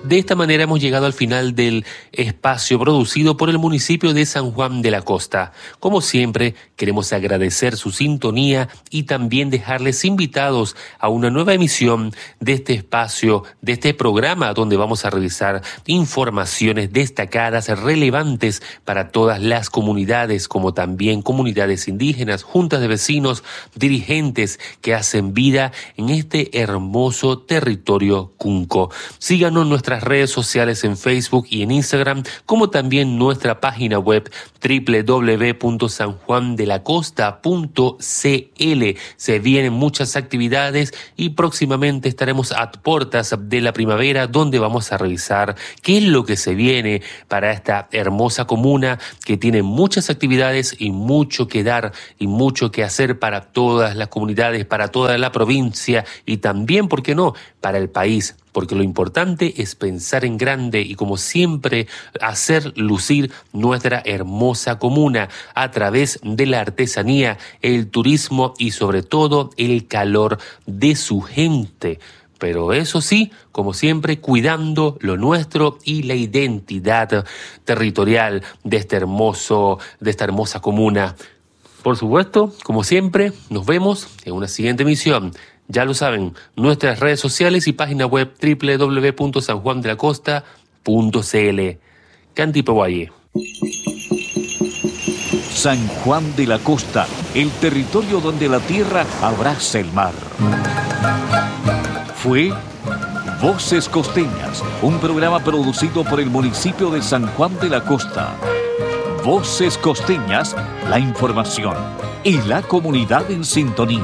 De esta manera hemos llegado al final del espacio producido por el municipio de San Juan de la Costa. Como siempre, queremos agradecer su sintonía y también dejarles invitados a una nueva emisión de este espacio, de este programa donde vamos a revisar informaciones destacadas, relevantes para todas las comunidades, como también comunidades indígenas, juntas de vecinos, dirigentes que hacen vida en este hermoso territorio cunco. Síganos en nuestras redes sociales en Facebook y en Instagram, como también nuestra página web www.sanjuandelacosta.cl. Se vienen muchas actividades y próximamente estaremos a puertas de la primavera, donde vamos a revisar qué es lo que se viene para esta hermosa comuna que tiene muchas actividades y mucho que dar y mucho que hacer para todas las comunidades, para toda la provincia y también, ¿por qué no?, para el país. Porque lo importante es pensar en grande y, como siempre, hacer lucir nuestra hermosa comuna a través de la artesanía, el turismo y sobre todo el calor de su gente. Pero eso sí, como siempre, cuidando lo nuestro y la identidad territorial de esta hermosa comuna. Por supuesto, como siempre, nos vemos en una siguiente emisión. Ya lo saben, nuestras redes sociales y página web www.sanjuandelacosta.cl. Cantipehuaye. San Juan de la Costa, el territorio donde la tierra abraza el mar. Fue Voces Costeñas, un programa producido por el municipio de San Juan de la Costa. Voces Costeñas, la información y la comunidad en sintonía.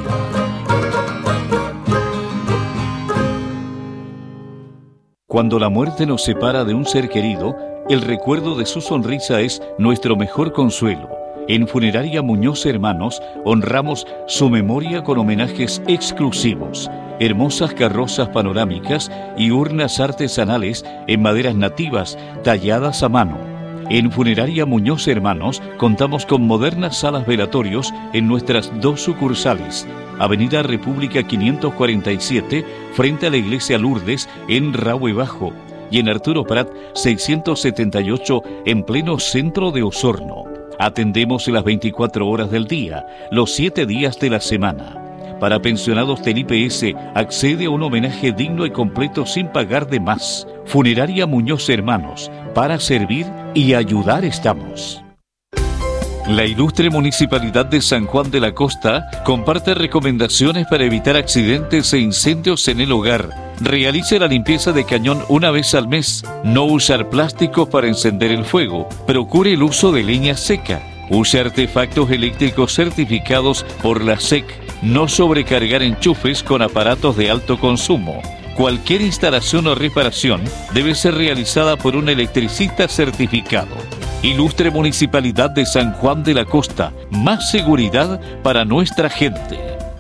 Cuando la muerte nos separa de un ser querido, el recuerdo de su sonrisa es nuestro mejor consuelo. En Funeraria Muñoz Hermanos honramos su memoria con homenajes exclusivos, hermosas carrozas panorámicas y urnas artesanales en maderas nativas talladas a mano. En Funeraria Muñoz Hermanos contamos con modernas salas velatorios en nuestras 2 sucursales. Avenida República 547, frente a la Iglesia Lourdes, en Rahue Bajo, y en Arturo Prat 678, en pleno centro de Osorno. Atendemos las 24 horas del día, los 7 días de la semana. Para pensionados del IPS, accede a un homenaje digno y completo sin pagar de más. Funeraria Muñoz Hermanos, para servir y ayudar estamos. La ilustre Municipalidad de San Juan de la Costa comparte recomendaciones para evitar accidentes e incendios en el hogar. Realice la limpieza de cañón una vez al mes. No usar plásticos para encender el fuego. Procure el uso de leña seca. Use artefactos eléctricos certificados por la SEC. No sobrecargar enchufes con aparatos de alto consumo. Cualquier instalación o reparación debe ser realizada por un electricista certificado. Ilustre Municipalidad de San Juan de la Costa, más seguridad para nuestra gente.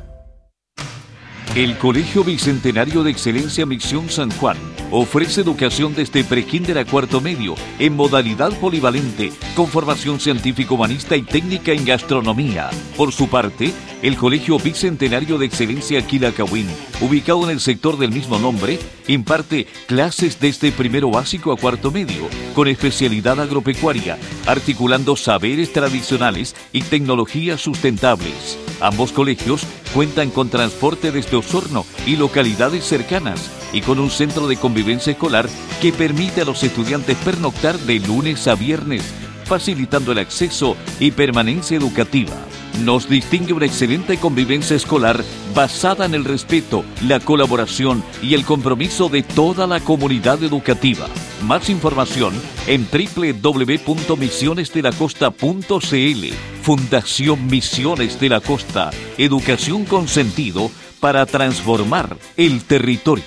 El Colegio Bicentenario de Excelencia Misión San Juan ofrece educación desde prekinder a cuarto medio en modalidad polivalente con formación científico-humanista y técnica en gastronomía. Por su parte, el Colegio Bicentenario de Excelencia Quilacahuín, ubicado en el sector del mismo nombre, imparte clases desde primero básico a cuarto medio con especialidad agropecuaria, articulando saberes tradicionales y tecnologías sustentables. Ambos colegios cuentan con transporte desde Osorno y localidades cercanas y con un centro de convivencia escolar que permite a los estudiantes pernoctar de lunes a viernes, facilitando el acceso y permanencia educativa. Nos distingue una excelente convivencia escolar basada en el respeto, la colaboración y el compromiso de toda la comunidad educativa. Más información en www.misionesdelacosta.cl. Fundación Misiones de la Costa. Educación con sentido para transformar el territorio.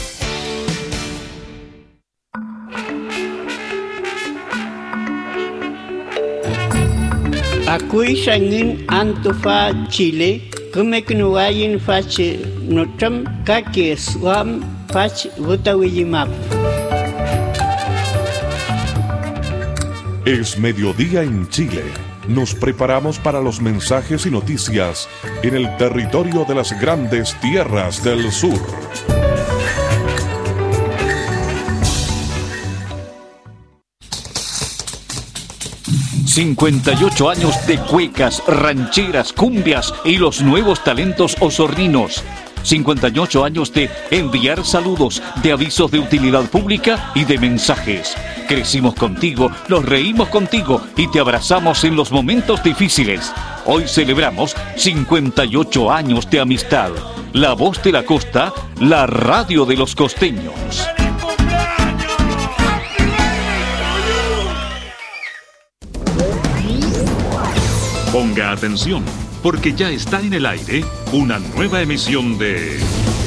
Akui sangin Antofa, Chile, kumeknuayin fache notam kake swam fach vutawiyimap. Es mediodía en Chile. Nos preparamos para los mensajes y noticias en el territorio de las grandes tierras del sur. 58 años de cuecas, rancheras, cumbias y los nuevos talentos osorninos. 58 años de enviar saludos, de avisos de utilidad pública y de mensajes. Crecimos contigo, nos reímos contigo y te abrazamos en los momentos difíciles. Hoy celebramos 58 años de amistad. La Voz de la Costa, la radio de los costeños. Ponga atención, porque ya está en el aire una nueva emisión de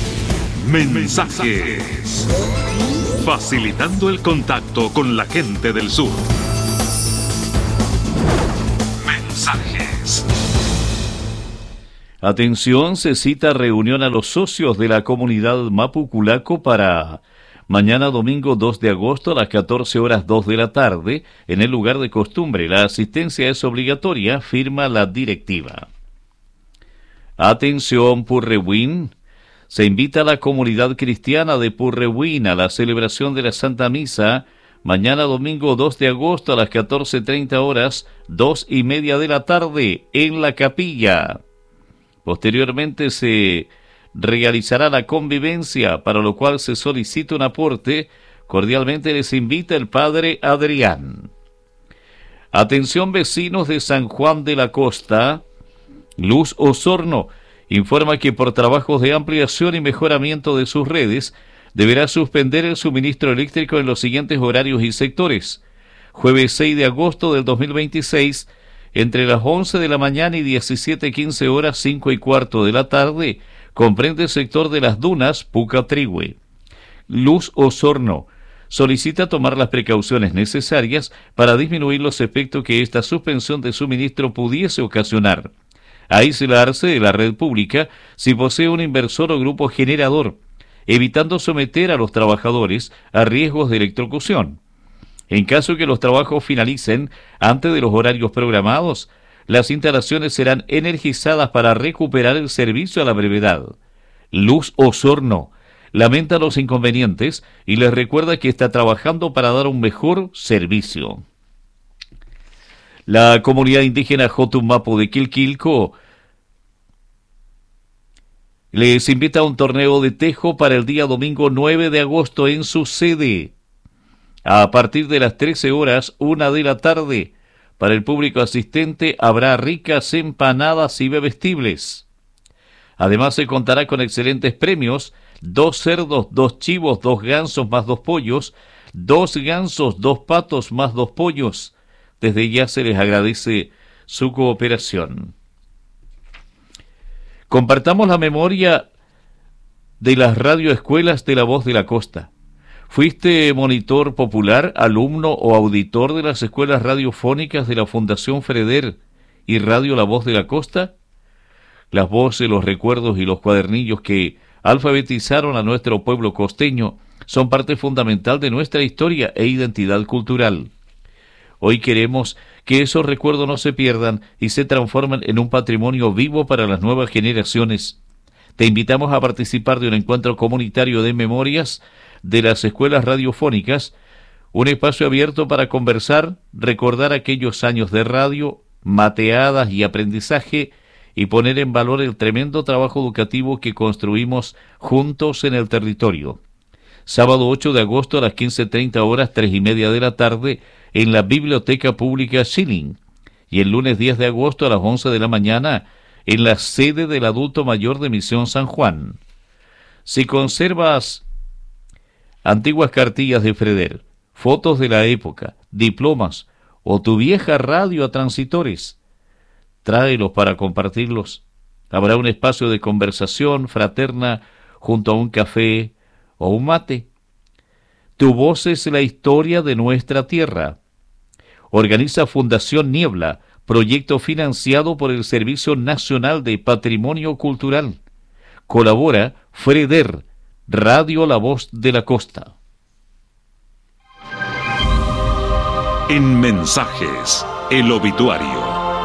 Mensajes, facilitando el contacto con la gente del sur. Mensajes. Atención, se cita reunión a los socios de la comunidad Mapuculaco para mañana domingo 2 de agosto a las 14:02 de la tarde en el lugar de costumbre. La asistencia es obligatoria, firma la directiva. Atención, Purrehuen. Se invita a la comunidad cristiana de Purrehuen a la celebración de la Santa Misa mañana domingo 2 de agosto a las 14:30 horas, 2:30 de la tarde en la capilla. Posteriormente se realizará la convivencia, para lo cual se solicita un aporte. Cordialmente les invita el padre Adrián. Atención, vecinos de San Juan de la Costa. Luz Osorno informa que por trabajos de ampliación y mejoramiento de sus redes deberá suspender el suministro eléctrico en los siguientes horarios y sectores. Jueves 6 de agosto del 2026, entre las 11 de la mañana y 17:15 horas, 5:15 de la tarde, comprende el sector de las Dunas, Pucatrihue. Luz Osorno solicita tomar las precauciones necesarias para disminuir los efectos que esta suspensión de suministro pudiese ocasionar. Aislarse de la red pública si posee un inversor o grupo generador, evitando someter a los trabajadores a riesgos de electrocución. En caso que los trabajos finalicen antes de los horarios programados, las instalaciones serán energizadas para recuperar el servicio a la brevedad. Luz Osorno lamenta los inconvenientes y les recuerda que está trabajando para dar un mejor servicio. La comunidad indígena Jotumapo de Quilquilco les invita a un torneo de tejo para el día domingo 9 de agosto en su sede. A partir de las 13 horas, 1 de la tarde, para el público asistente habrá ricas empanadas y bebestibles. Además se contará con excelentes premios: 2 cerdos, 2 chivos, 2 gansos más 2 pollos, 2 gansos, 2 patos más 2 pollos. Desde ya se les agradece su cooperación. Compartamos la memoria de las radioescuelas de La Voz de la Costa. ¿Fuiste monitor popular, alumno o auditor de las escuelas radiofónicas de la Fundación Freder y Radio La Voz de la Costa? Las voces, los recuerdos y los cuadernillos que alfabetizaron a nuestro pueblo costeño son parte fundamental de nuestra historia e identidad cultural. Hoy queremos que esos recuerdos no se pierdan y se transformen en un patrimonio vivo para las nuevas generaciones. Te invitamos a participar de un encuentro comunitario de memorias de las escuelas radiofónicas, un espacio abierto para conversar, recordar aquellos años de radio, mateadas y aprendizaje, y poner en valor el tremendo trabajo educativo que construimos juntos en el territorio. Sábado 8 de agosto a las 15:30 horas, 3:30 de la tarde, en la Biblioteca Pública Schilling, y el lunes 10 de agosto a las 11 de la mañana, en la sede del Adulto Mayor de Misión San Juan. Si conservas antiguas cartillas de Freder, fotos de la época, diplomas o tu vieja radio a transitores, tráelos para compartirlos. Habrá un espacio de conversación fraterna junto a un café o un mate. Tu voz es la historia de nuestra tierra. Organiza Fundación Niebla, proyecto financiado por el Servicio Nacional de Patrimonio Cultural. Colabora Freder, Radio La Voz de la Costa. En Mensajes, el obituario.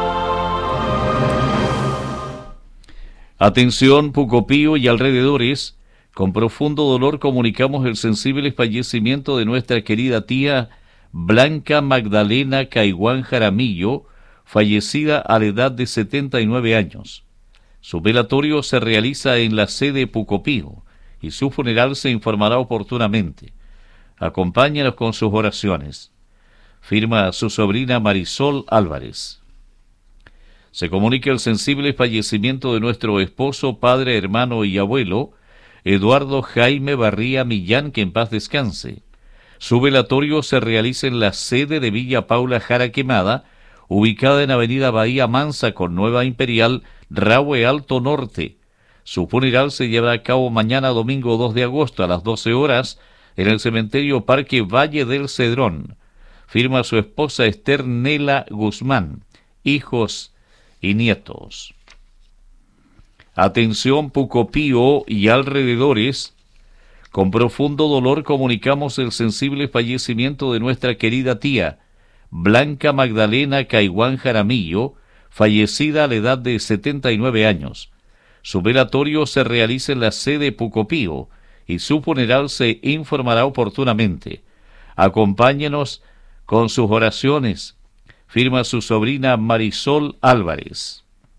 Atención, Pucopío y alrededores. Con profundo dolor comunicamos el sensible fallecimiento de nuestra querida tía Blanca Magdalena Caiguán Jaramillo, fallecida a la edad de 79 años. Su velatorio se realiza en la sede Pucopío y su funeral se informará oportunamente. Acompáñenos con sus oraciones. Firma su sobrina Marisol Álvarez. Se comunica el sensible fallecimiento de nuestro esposo, padre, hermano y abuelo, Eduardo Jaime Barría Millán, que en paz descanse. Su velatorio se realiza en la sede de Villa Paula Jara Quemada, ubicada en Avenida Bahía Mansa con Nueva Imperial, Rahue Alto Norte. Su funeral se llevará a cabo mañana domingo 2 de agosto a las 12 horas en el cementerio Parque Valle del Cedrón. Firma su esposa Esther Nela Guzmán, hijos y nietos. Atención Pucopío y alrededores. Con profundo dolor comunicamos el sensible fallecimiento de nuestra querida tía, Blanca Magdalena Caiguán Jaramillo, fallecida a la edad de 79 años. Su velatorio se realiza en la sede Pucopío y su funeral se informará oportunamente. Acompáñenos con sus oraciones. Firma su sobrina Marisol Álvarez.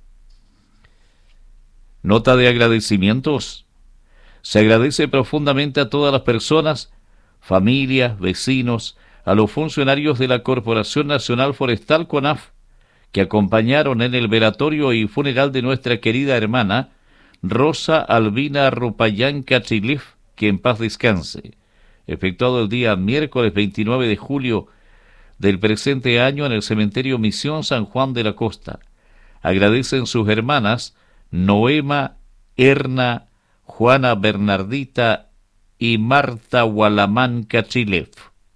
Nota de agradecimientos. Se agradece profundamente a todas las personas, familias, vecinos, a los funcionarios de la Corporación Nacional Forestal CONAF, que acompañaron en el velatorio y funeral de nuestra querida hermana, Rosa Albina Rupayán Cachilif, que en paz descanse, efectuado el día miércoles 29 de julio del presente año en el cementerio Misión San Juan de la Costa. Agradecen sus hermanas Noema, Erna, Juana Bernardita y Marta Gualamán Cachilef.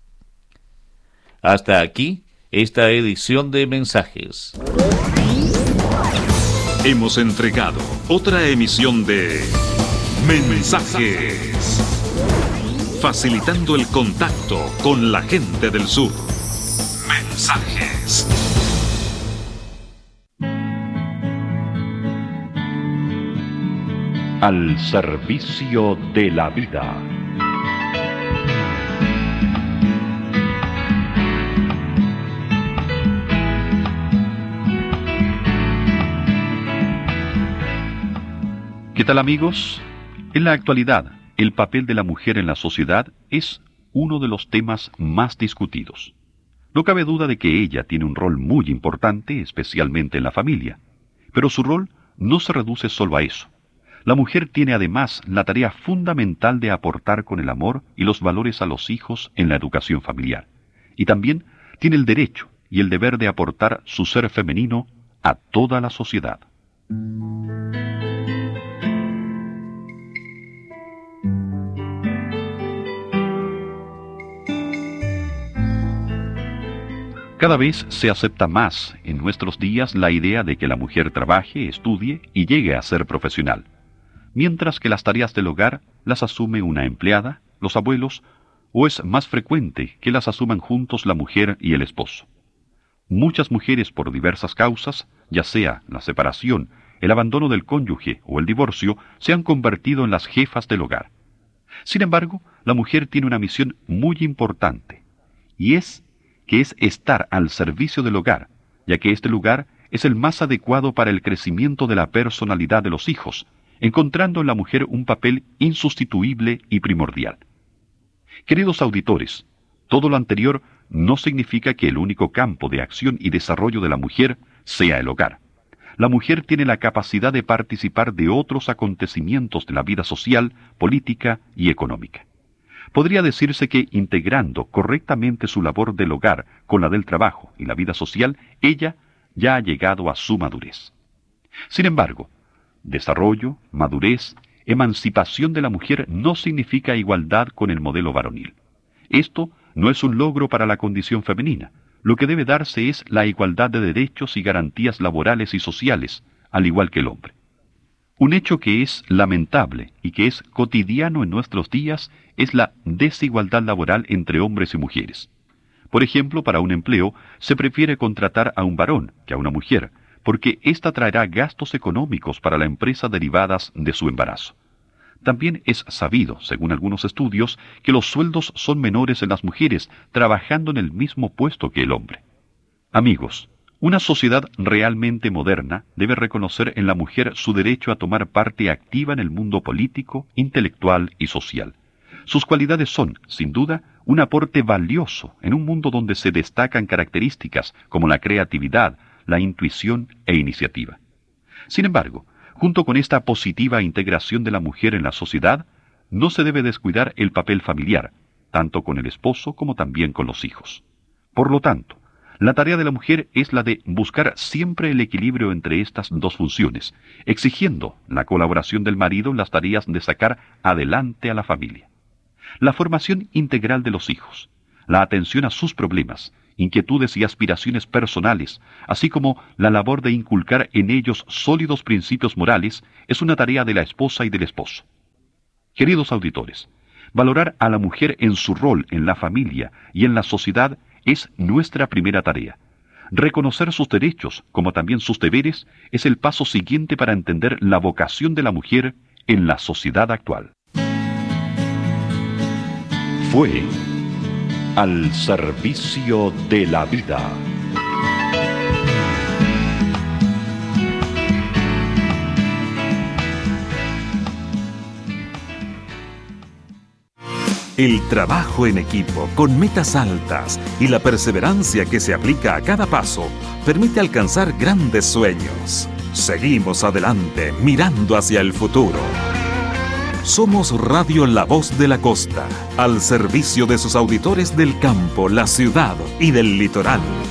Hasta aquí esta edición de Mensajes. Hemos entregado otra emisión de Mensajes, facilitando el contacto con la gente del sur. Mensajes. Al servicio de la vida. ¿Qué tal, amigos? En la actualidad, el papel de la mujer en la sociedad es uno de los temas más discutidos. No cabe duda de que ella tiene un rol muy importante, especialmente en la familia. Pero su rol no se reduce solo a eso. La mujer tiene además la tarea fundamental de aportar con el amor y los valores a los hijos en la educación familiar. Y también tiene el derecho y el deber de aportar su ser femenino a toda la sociedad. Cada vez se acepta más en nuestros días la idea de que la mujer trabaje, estudie y llegue a ser profesional, mientras que las tareas del hogar las asume una empleada, los abuelos, o es más frecuente que las asuman juntos la mujer y el esposo. Muchas mujeres, por diversas causas, ya sea la separación, el abandono del cónyuge o el divorcio, se han convertido en las jefas del hogar. Sin embargo, la mujer tiene una misión muy importante, y es estar al servicio del hogar, ya que este lugar es el más adecuado para el crecimiento de la personalidad de los hijos, encontrando en la mujer un papel insustituible y primordial. Queridos auditores, todo lo anterior no significa que el único campo de acción y desarrollo de la mujer sea el hogar. La mujer tiene la capacidad de participar de otros acontecimientos de la vida social, política y económica. Podría decirse que, integrando correctamente su labor del hogar con la del trabajo y la vida social, ella ya ha llegado a su madurez. Sin embargo, desarrollo, madurez, emancipación de la mujer no significa igualdad con el modelo varonil. Esto no es un logro para la condición femenina. Lo que debe darse es la igualdad de derechos y garantías laborales y sociales, al igual que el hombre. Un hecho que es lamentable y que es cotidiano en nuestros días es la desigualdad laboral entre hombres y mujeres. Por ejemplo, para un empleo se prefiere contratar a un varón que a una mujer, porque ésta traerá gastos económicos para la empresa derivadas de su embarazo. También es sabido, según algunos estudios, que los sueldos son menores en las mujeres trabajando en el mismo puesto que el hombre. Amigos, una sociedad realmente moderna debe reconocer en la mujer su derecho a tomar parte activa en el mundo político, intelectual y social. Sus cualidades son, sin duda, un aporte valioso en un mundo donde se destacan características como la creatividad, la intuición e iniciativa. Sin embargo, junto con esta positiva integración de la mujer en la sociedad, no se debe descuidar el papel familiar, tanto con el esposo como también con los hijos. Por lo tanto, la tarea de la mujer es la de buscar siempre el equilibrio entre estas dos funciones, exigiendo la colaboración del marido en las tareas de sacar adelante a la familia. La formación integral de los hijos, la atención a sus problemas, inquietudes y aspiraciones personales, así como la labor de inculcar en ellos sólidos principios morales, es una tarea de la esposa y del esposo. Queridos auditores, valorar a la mujer en su rol en la familia y en la sociedad es nuestra primera tarea. Reconocer sus derechos, como también sus deberes, es el paso siguiente para entender la vocación de la mujer en la sociedad actual. Fue Al servicio de la vida. El trabajo en equipo, con metas altas y la perseverancia que se aplica a cada paso, permite alcanzar grandes sueños. Seguimos adelante, mirando hacia el futuro. Somos Radio La Voz de la Costa, al servicio de sus auditores del campo, la ciudad y del litoral.